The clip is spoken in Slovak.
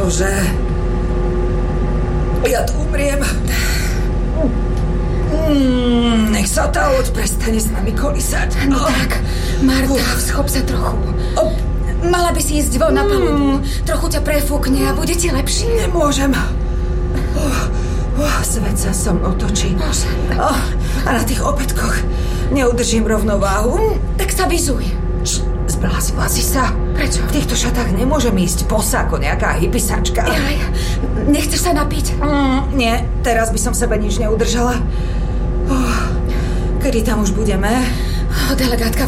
Bože. Ja tu umriem. Nech sa tá loď prestane s nami kolísať. No tak, Marta, schop sa trochu. Mala by si ísť von na palubu. Trochu ťa prefúkne a bude ti lepšie. Nemôžem. Svet sa so mnou točí. A na tých opätkoch neudržím rovnováhu. Tak sa vyzuj. Zbláznila si sa. Prečo? V týchto šatách nemôžem ísť bosa ako nejaká hypisačka. Nechceš sa napiť? Nie, teraz by som sebe nič neudržala. Kedy tam už budeme? Delegátka